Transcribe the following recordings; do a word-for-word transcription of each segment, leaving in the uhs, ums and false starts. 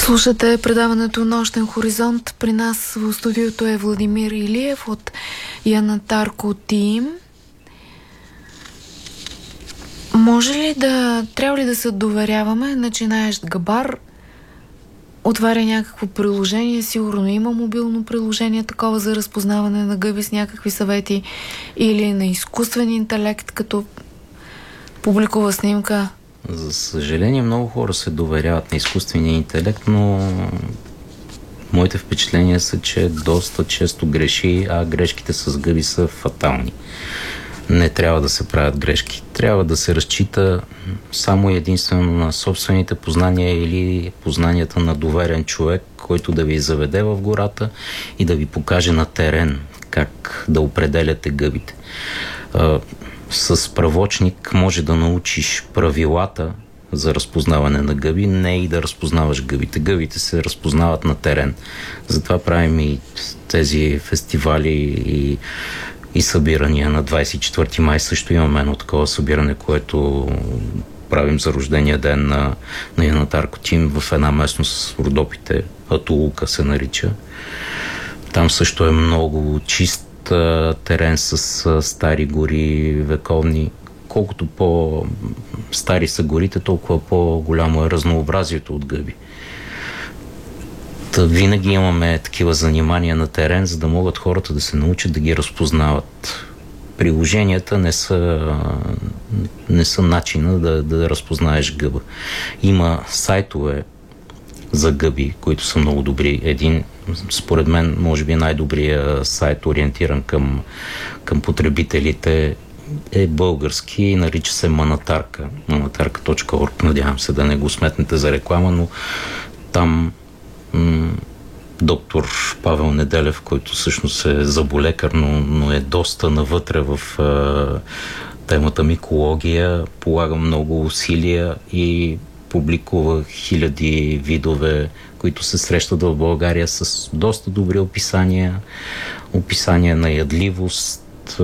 Слушате предаването Нощен хоризонт. При нас в студиото е Владимир Илиев от Янатарко Тим. Може ли да, трябва ли да се доверяваме? Начинаещ габар отваря някакво приложение, сигурно има мобилно приложение такова за разпознаване на гъби с някакви съвети, или на изкуствен интелект, като публикува снимка. За съжаление, много хора се доверяват на изкуствения интелект, но моите впечатления са, че доста често греши, а грешките с гъби са фатални. Не трябва да се правят грешки. Трябва да се разчита само и единствено на собствените познания или познанията на доверен човек, който да ви заведе в гората и да ви покаже на терен как да определяте гъбите. С правочник може да научиш правилата за разпознаване на гъби, не и да разпознаваш гъбите. Гъбите се разпознават на терен. Затова правим и тези фестивали и, и събирания. На двадесет и четвърти май също имаме едно такова събиране, което правим за рождения ден на, на Янатарко Тим в една местност с Родопите. Атулука се нарича. Там също е много чист терен с стари гори, вековни. Колкото по-стари са горите, толкова по-голямо е разнообразието от гъби. Та винаги имаме такива занимания на терен, за да могат хората да се научат да ги разпознават. Приложенията не са, не са начина да, да разпознаеш гъба. Има сайтове за гъби, които са много добри. Един, според мен, може би най-добрият сайт, ориентиран към, към потребителите, е български и нарича се Манатарка. манатарка точка орг. Надявам се да не го сметнете за реклама, но там м- доктор Павел Неделев, който всъщност е зъболекар, но, но е доста навътре в а, темата микология, полага много усилия и публикува хиляди видове, които се срещат в България с доста добри описания, описания на ядливост,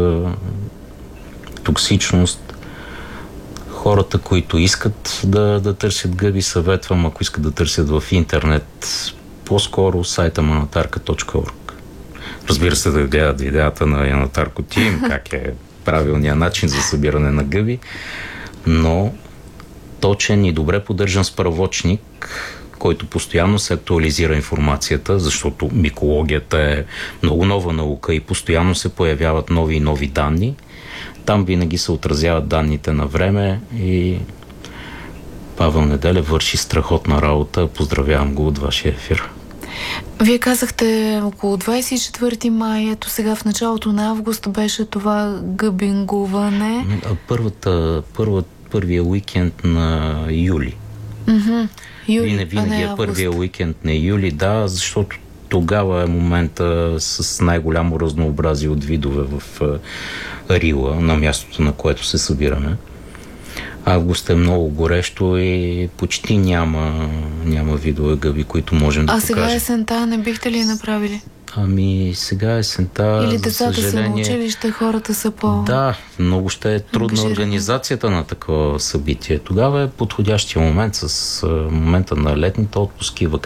токсичност. Хората, които искат да, да търсят гъби, съветвам, ако искат да търсят в интернет, по-скоро сайта манатарка точка орг. Разбира се, да гледат видеята на Янатарко Тим, как е правилният начин за събиране на гъби, но точен и добре поддържан справочник, който постоянно се актуализира информацията, защото микологията е много нова наука и постоянно се появяват нови и нови данни. Там винаги се отразяват данните на време и Павел Неделев върши страхотна работа. Поздравявам го от вашия ефир. Вие казахте около двадесет и четвърти май, ето сега в началото на август беше това гъбингуване. Първата, първата първия уикенд на юли. Mm-hmm. Юли, Винаги, винаги е първия уикенд на юли, да, защото тогава е момента с най-голямо разнообразие от видове в Рила, на мястото, на което се събираме. Август е много горещо и почти няма, няма видове гъби, които можем да а покажем. А сега есента не бихте ли направили? Ами сега есента, или децата съжаление, са на училище, хората са по... Да, много ще е трудна организацията на такова събитие. Тогава е подходящия момент с момента на летните отпуски,